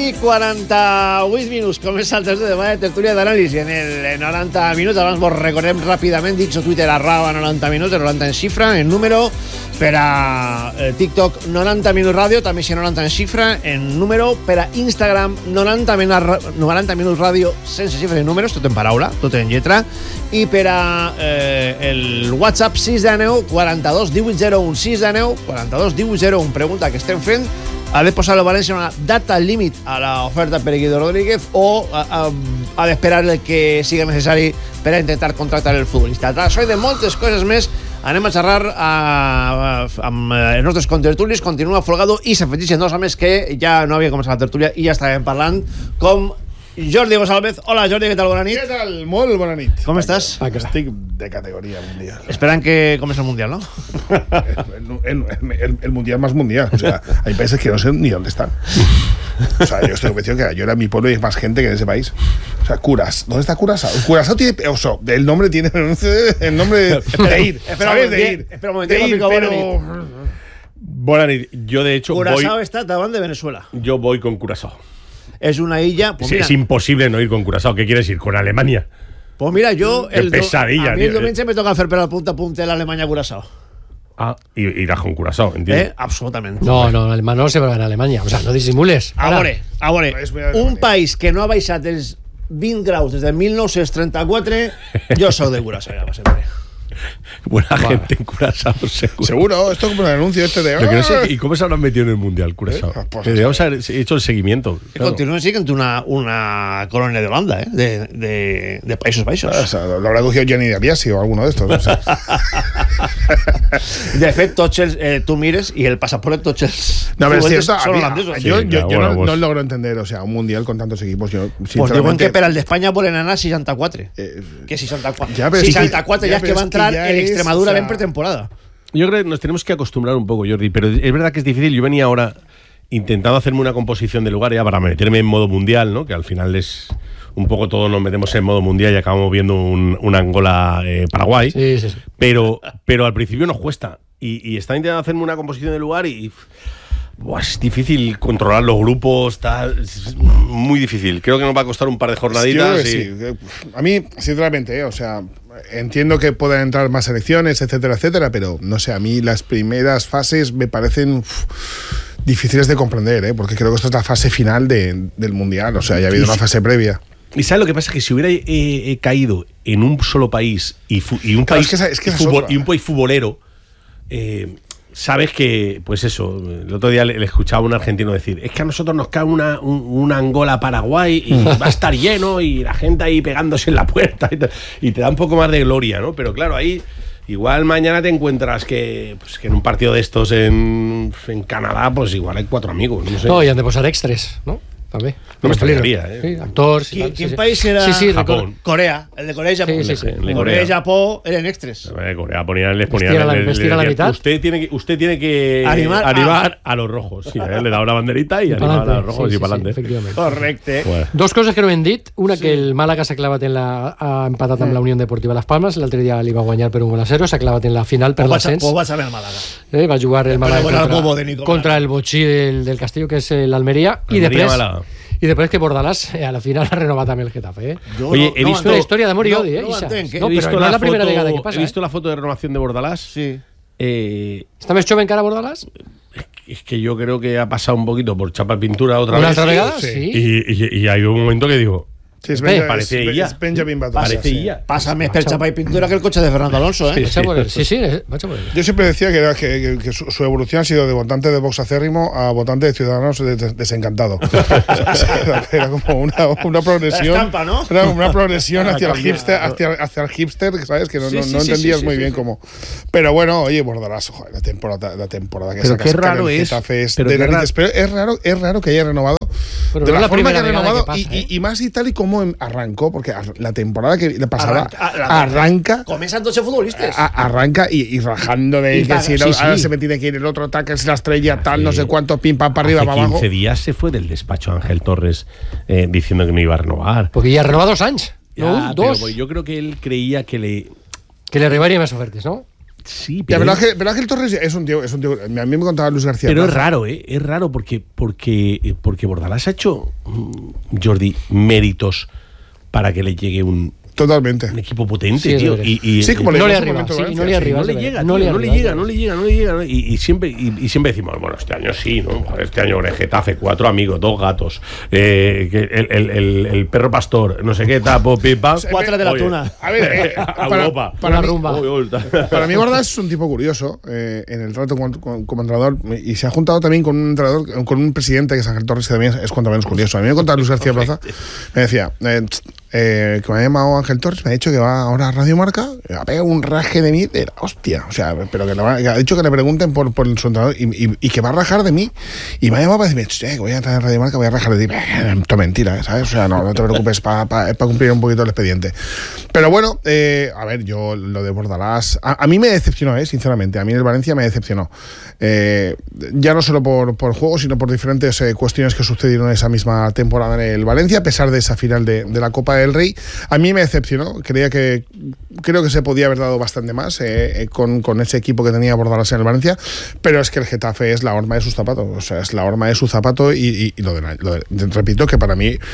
i 48 minuts. Comença el tercer debat de tertúlia d'anàlisi en el 90 minuts. Abans vos recordem ràpidament, dic Twitter @90 minuts, el 90 en xifra, en número, per a TikTok 90 minuts ràdio, també si 90 en xifra, en número, per a Instagram 90 minuts ràdio, sense xifres i números, tot en paraula, tot en lletra, i per a el WhatsApp 619 42 1801 619 42 1801. Pregunta que estem fent: ha de posar el València una data límit a l'oferta per Guido Rodríguez o ha d'esperar el que sigui necessari per a intentar contractar el futbolista? Tras de moltes coses més, anem a xerrar amb els nostres contertulis. Continua Folgado i s'afegeixen dos homes que ja no havia començat la tertúlia i ja estàvem parlant, com Jordi González. Hola, Jordi, què tal? Bona nit. Què tal? Molt bona nit. Com estàs? Estic de categoría mundial. Esperan que comience el Mundial, ¿no? El Mundial más mundial. O sea, hay países que no sé ni dónde están. O sea, yo estoy convencido que yo era mi pueblo y hay más gente que en ese país. O sea, Curas. ¿Dónde está Curazao? Curazao tiene... O sea, el nombre tiene... El nombre de ir. ¿Sabes? De ir. Espera un momento. De ir, pero... Bona nit. Yo, de hecho, Curazao está davant de Venezuela. Yo voy con Curazao. Es una isla... Pues mira, es imposible no ir con Curazao. ¿Qué quieres ir? ¿Con Alemania? Pues mira, yo... Qué pesadilla, a mí el domingo me toca hacer per al punta a punta l'Alemanya-Curazao. Ah, irás con Curazao, entiendo. Absolutamente. No, alemán no se va en Alemanya. O sea, no disimules. A veure, un país que no ha baixat els 20 graus des de 1934, jo soc de Curazao, ja va sempre. Buena gente en Curazao, seguro. Seguro, esto como el anuncio este de... Lo que no sé, ¿y cómo se habrán metido en el Mundial, Curazao? Pues, Deberíamos haber hecho el seguimiento. Que continúen siendo una colonia de Holanda, de Países Baixos. O sea, lo habrá cogido Gianni Diabiasi o alguno de estos. O sea. De fet, tots els, tu mires y el pasaporte tots els no, pero es cierto, son holandesos. Yo no logro entender, o sea, un Mundial con tantos equipos. Yo, pues diuen que per al d'Espanya volen anar 64. Que 64. Ya, 64 ya es que va a entrar el Extremadura en pretemporada. Yo creo que nos tenemos que acostumbrar un poco, Jordi, pero es verdad que es difícil. Yo venía ahora intentando hacerme una composición de lugar ya para meterme en modo mundial, ¿no? Que al final es un poco todos nos metemos en modo mundial y acabamos viendo un Angola-Paraguay. Sí. Pero al principio nos cuesta. Y estaba intentando hacerme una composición de lugar y es difícil controlar los grupos, es muy difícil. Creo que nos va a costar un par de jornaditas. Sí. A mí, sinceramente, o sea, entiendo que puedan entrar más selecciones, etcétera, pero no sé, a mí las primeras fases me parecen difíciles de comprender, porque creo que esta es la fase final del Mundial. O sea, ya ha habido una fase previa. ¿Y sabes lo que pasa? Que si hubiera caído en un solo país y un país futbolero, sabes que, pues eso, el otro día le escuchaba a un argentino decir: es que a nosotros nos cae una Angola-Paraguay y va a estar lleno y la gente ahí pegándose en la puerta y te da un poco más de gloria, ¿no? Pero claro, ahí igual mañana te encuentras que en un partido de estos en Canadá, pues igual hay 4 amigos, no sé. No, y han de posar extres, ¿no? També. No me extrañaría, Sí, actors... ¿Quin país era? Sí, Japón. Corea. El de Corea y Japón. Sí. Corea y Japón eran extres. Corea les ponían vestir a la mitad. Usted tiene que animar a los rojos. Sí, le daba una banderita y animar a los rojos y para adelante. Efectivament. Correcte. Bueno. Dos coses que no hem dit. Una, que el Màlaga s'ha clavat ha empatat amb la Unió Deportiva Las Palmas. L'altre dia li va guanyar per 1-0. S'ha clavat en la final per l'ascens. Pues vas a ver el Málaga. Va jugar el Màlaga contra el Bochí del Castillo, que és l'Almería. I després que Bordalás a la final ha renovat amb el Getafe. Oye, he visto la historia d'amor i odi, No però no és la primera vegada que passa. He visto la foto de renovación de Bordalás. Sí. ¿Está más joven que ahora Bordalás? Es que yo creo que ha pasado un poquito por chapa pintura otra vez. ¿Una otra vegada? Sí. Y hay un momento que digo... Sí, parece ella. Es Benjamin Button. Parece ella. Pásame per chapa y pintura que el coche de Fernando Alonso, ¿eh? Sí, vaig a por él. Yo siempre decía que su evolución ha sido de votante de Vox acérrimo a votante de Ciudadanos desencantado. Era como una progresión. La estampa, ¿no? Era una progresión hacia el hipster, ¿sabes? Que no entendías muy bien cómo. Pero bueno, oye, Bordalás, joder, la temporada que pero saca. Qué raro es. Pero es raro que haya renovado. Pero de no la forma que ha vegada renovado que pasa, y más y tal y como arrancó, porque la temporada que le pasaba arranca comienzan 12 futbolistas. Arranca y rajando de que si ahora se me tiene que ir el otro ataque, es la estrella, tal, no sé cuánto, pim, pam, para arriba, para abajo. 15 días se fue del despacho Ángel Torres diciendo que no iba a renovar. Porque ya ha renovado 2 anys. No, 2. Pero yo creo que él creía que le arribaria més ofertes, no? Sí, pero Ángel Torres es un tío. A mí me contaba Luis García. Pero es raro, ¿eh? Es raro porque Bordalás ha hecho, Jordi, méritos para que le llegue un equipo potente, tío. Sí, como no le llega. Y siempre decimos, bueno, este año sí, ¿no? Este año en el Getafe, 4 amigos, 2 gatos, el perro pastor, no sé qué, tapo, pipa. 4 de la tuna. A ver, Europa. Para mí Bordalás es un tipo curioso en el trato como entrenador, y se ha juntado también con un entrenador, con un presidente que es Ángel Torres, que también es cuanto menos curioso. A mí me contaba Luis García Plaza, me decía que me ha llamado Ángel Torres, me ha dicho que va ahora a Radio Marca, a pegar un raje de mí de la hostia, o sea, pero que ha dicho que le pregunten por su entrenador y que va a rajar de mí, y me ha llamado para decirme, que voy a entrar en Radio Marca, voy a rajar de ti. Esto es mentira, ¿sabes? O sea, no te preocupes, para cumplir un poquito el expediente. Pero bueno, a ver, yo lo de Bordalás, a mí me decepcionó, sinceramente, a mí el Valencia me decepcionó. Ya no solo por juego, sino por diferentes cuestiones que sucedieron esa misma temporada en el Valencia, a pesar de esa final de la Copa del Rey. A mí me decepcionó, creo que se podía haber dado bastante más con ese equipo que tenía Bordalás en el Valencia, pero es que el Getafe es la horma de sus zapatos, o sea, es la horma de su zapato, y repito que para mí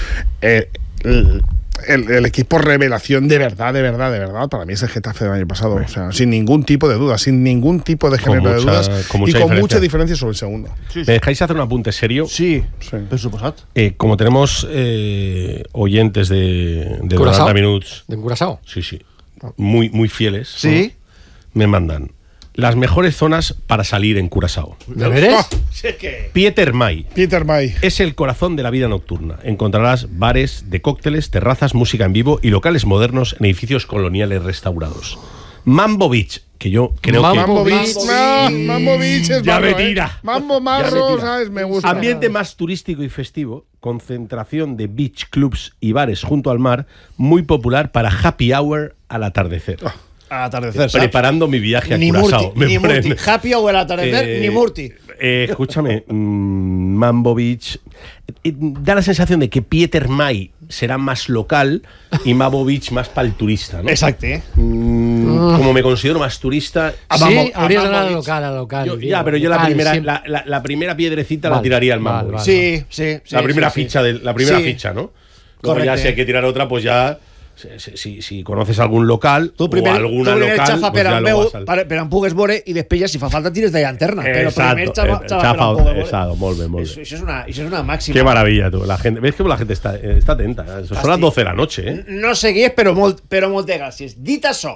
el equipo revelación de verdad para mí es el Getafe del año pasado, o sea, sin ningún tipo de duda, sin ningún tipo de género de dudas, y con mucha diferencia sobre el segundo. ¿Me dejáis hacer un apunte serio? Sí. Per suposat. Como tenemos oyentes de 90 minutos de Curazao, sí, muy fieles, sí, me mandan las mejores zonas para salir en Curazao. ¿De veras? Pieter May May es el corazón de la vida nocturna. Encontrarás bares de cócteles, terrazas, música en vivo y locales modernos en edificios coloniales restaurados. Mambo Beach, que yo creo Mambo Beach es ya marro, me tira. Mambo marro, ¿sabes? Me gusta. Ambiente más turístico y festivo, concentración de beach clubs y bares junto al mar, muy popular para happy hour al atardecer. Al atardecer, preparando mi viaje a Curazao. Ni Murti. Happy hour al atardecer, ni Murti. Escúchame, Mambo Beach da la sensación de que Pieter May será más local y Mambo Beach más para el turista, ¿no? Exacto. Como me considero más turista, sí, habría que dar a local. Pero yo la primera piedrecita la tiraría al Mambo Beach. Sí. La primera ficha, ¿no? Luego ya si hay que tirar otra, pues ya. Si conoces algún local o alguna local, xafa pues ya lo vas al... per em pugues veure i després ja si fa falta tires de llanterna, però primer xafa molt bé. Això és una màxima. Qué maravilla, tú. La gente, ves que la gente está atenta. Son las 12 de la noche, No seguís, però moltes gràcies. Dit això,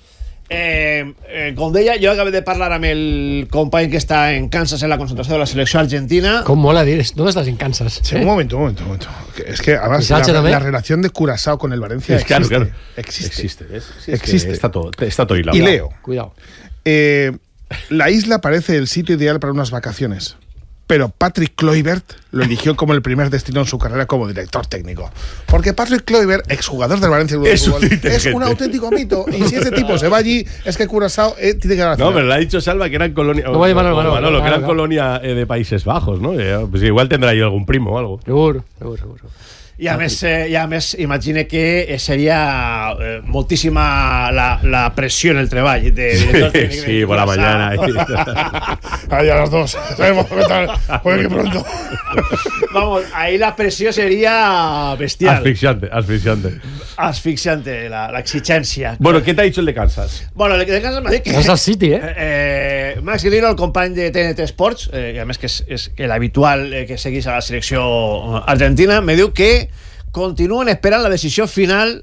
com deia, jo acabé de parlar amb el company que està en Kansas en la concentració de la selecció argentina. Com mola dir, ¿dónde estás en Kansas? Sí, un momento. Es que además la relación de Curazao con el Valencia existe. Está todo hilado. Y leo. Cuidado. La isla parece el sitio ideal para unas vacaciones, pero Patrick Kluivert lo eligió como el primer destino en su carrera como director técnico. Porque Patrick Kluivert, exjugador del Valencia es un auténtico mito. Y si ese tipo se va allí, es que Curazao tiene que dar. No, pero le ha dicho Salva que eran colonia. Manolo, que eran colonia de Países Bajos, ¿no? Pues igual tendrá yo algún primo o algo. Seguro. I a més, imagine que seria moltíssima la pressió en el treball de sí, por la mañana ahí a las 2 sabemos que pronto vamos, ahí la presión sería bestial, asfixiante la exigencia. Bueno, ¿qué te ha dicho el de Kansas? Bueno, el de Kansas m'ha dit que Kansas City, Max Guerrero, el company de TNT Sports, i a més que és l'habitual que seguís a la selecció argentina, me diu que continuen esperant la decisió final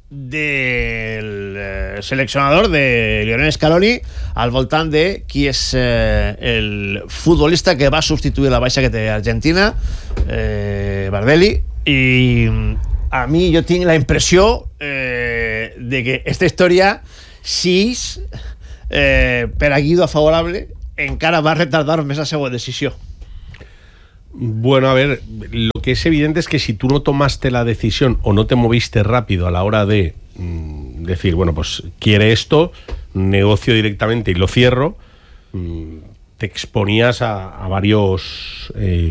del seleccionador de Lionel Scaloni al voltant de qui és el futbolista que va substituir la baixa que té Argentina, Bardelli, i a mi jo tinc la impressió de que esta història, si és per a Guido favorable, encara va retardar més la seva decisió. Bueno, a ver, lo que es evidente es que si tú no tomaste la decisión o no te moviste rápido a la hora de decir, bueno, pues quiere esto, negocio directamente y lo cierro, te exponías a varios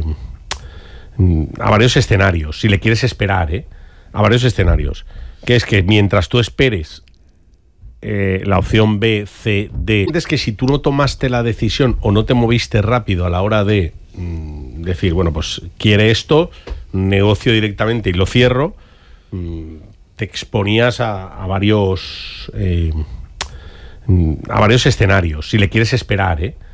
escenarios, si le quieres esperar, a varios escenarios, que es que mientras tú esperes la opción B, C, D. Es que si tú no tomaste la decisión o no te moviste rápido a la hora de decir, bueno, pues quiere esto, negocio directamente y lo cierro, te exponías a varios escenarios, si le quieres esperar,